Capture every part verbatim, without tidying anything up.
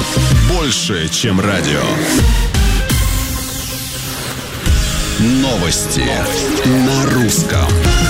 Больше, чем радио. Новости на русском.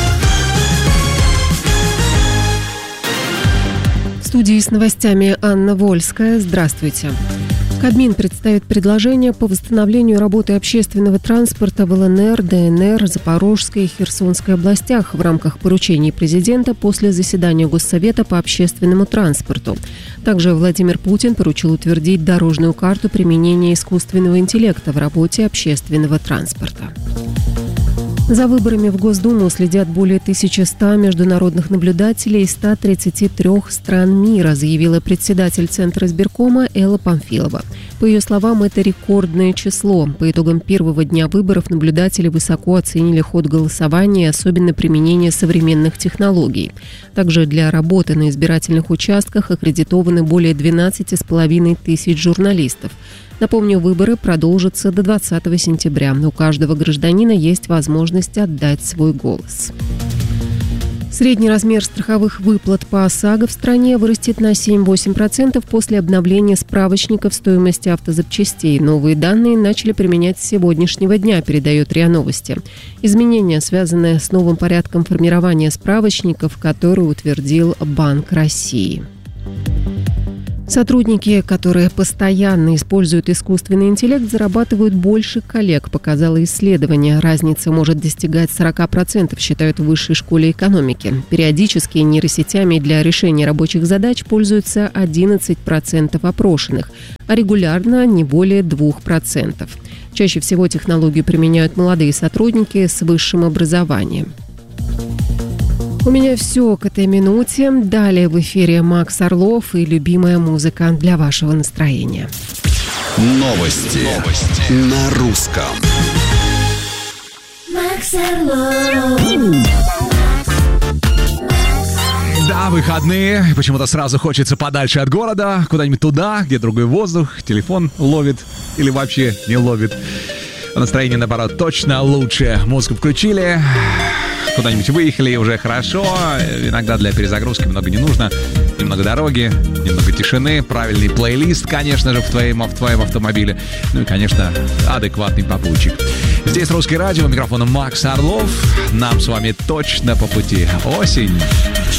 В студии с новостями Анна Вольская. Здравствуйте. Кабмин представит предложение по восстановлению работы общественного транспорта в ЛНР, ДНР, Запорожской и Херсонской областях в рамках поручений президента после заседания Госсовета по общественному транспорту. Также Владимир Путин поручил утвердить дорожную карту применения искусственного интеллекта в работе общественного транспорта. За выборами в Госдуму следят более тысячи ста международных наблюдателей из ста тридцати трёх стран мира, заявила председатель Центра избиркома Элла Памфилова. По ее словам, это рекордное число. По итогам первого дня выборов наблюдатели высоко оценили ход голосования и особенно применение современных технологий. Также для работы на избирательных участках аккредитованы более двенадцати с половиной тысяч журналистов. Напомню, выборы продолжатся до двадцатого сентября. У каждого гражданина есть возможность отдать свой голос. Средний размер страховых выплат по ОСАГО в стране вырастет на семь-восемь процентов после обновления справочников стоимости автозапчастей. Новые данные начали применять с сегодняшнего дня, передает РИА Новости. Изменения, связанные с новым порядком формирования справочников, который утвердил Банк России. Сотрудники, которые постоянно используют искусственный интеллект, зарабатывают больше коллег, показало исследование. Разница может достигать сорок процентов, считают в Высшей школе экономики. Периодически нейросетями для решения рабочих задач пользуются одиннадцать процентов опрошенных, а регулярно не более двух процентов. Чаще всего технологию применяют молодые сотрудники с высшим образованием. У меня все к этой минуте. Далее в эфире Макс Орлов и любимая музыка для вашего настроения. Новости, Новости. На русском. Макс Орлов. Да, выходные. Почему-то сразу хочется подальше от города, куда-нибудь туда, где другой воздух, телефон ловит или вообще не ловит. Настроение, наоборот, точно лучше. Музыку включили, куда-нибудь выехали, уже хорошо. Иногда для перезагрузки много не нужно. Немного дороги, немного тишины, правильный плейлист, конечно же, в твоем, в твоем автомобиле. Ну и, конечно, адекватный попутчик. Здесь Русское радио, микрофоном Макс Орлов. Нам с вами точно по пути. Осень.